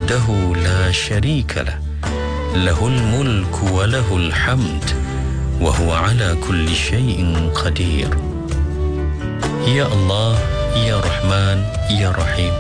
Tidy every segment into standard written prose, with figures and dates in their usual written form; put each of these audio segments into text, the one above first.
وحده لا شريك له له الملك وله الحمد وهو على كل شيء قدير. Ya Allah, Ya Rahman, Ya Rahim,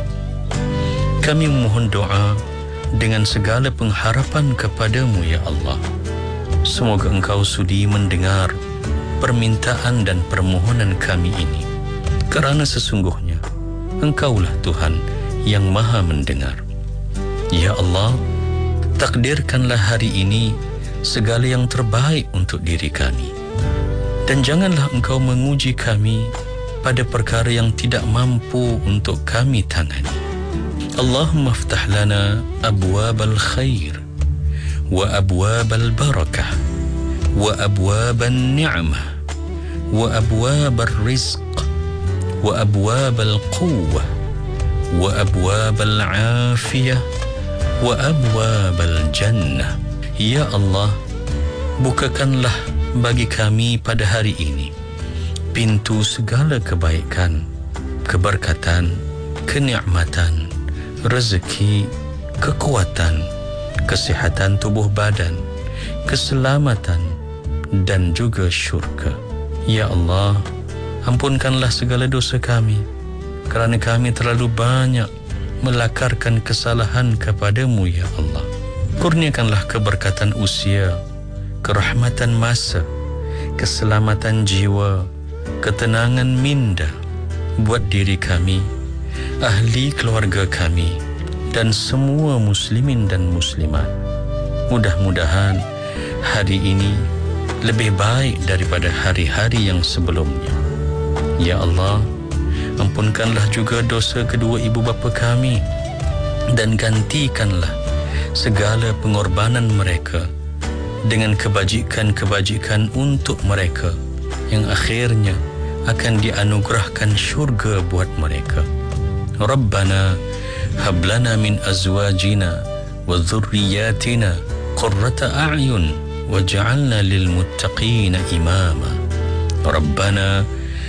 kami memohon doa dengan segala pengharapan kepadamu, Ya Allah. Semoga Engkau sudi mendengar permintaan dan permohonan kami ini, kerana sesungguhnya Engkaulah Tuhan yang Maha Mendengar. Ya Allah, takdirkanlah hari ini segala yang terbaik untuk diri kami, dan janganlah Engkau menguji kami pada perkara yang tidak mampu untuk kami tangani. Allahumma aftah lana abwabal khair wa abwabal barakah wa abwabal ni'mah wa abwabal rizq wa abwabal quwwah wa abwabal afiyah wa abwabal jannah. Ya Allah, bukakanlah bagi kami pada hari ini pintu segala kebaikan, keberkatan, kenikmatan, rezeki, kekuatan, kesihatan tubuh badan, keselamatan dan juga syurga. Ya Allah, ampunkanlah segala dosa kami, kerana kami terlalu banyak melakarkan kesalahan kepadamu, Ya Allah. Kurniakanlah keberkatan usia, kerahmatan masa, keselamatan jiwa, ketenangan minda buat diri kami, ahli keluarga kami, dan semua muslimin dan muslimat. Mudah-mudahan hari ini lebih baik daripada hari-hari yang sebelumnya. Ya Allah, ampunkanlah juga dosa kedua ibu bapa kami, dan gantikanlah segala pengorbanan mereka dengan kebajikan-kebajikan untuk mereka yang akhirnya akan dianugerahkan syurga buat mereka. Rabbana hab lana min azwajina wa dhurriyyatina qurrata a'yun waj'alna lil muttaqina imama. Rabbana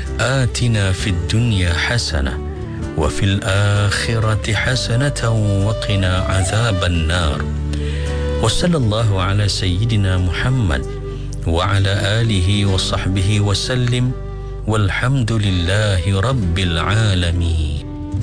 آتنا في الدنيا حسنة وفي الآخرة حسنة وقنا عذاب النار. وصلى الله على سيدنا محمد وعلى آله وصحبه وسلم والحمد لله رب العالمين.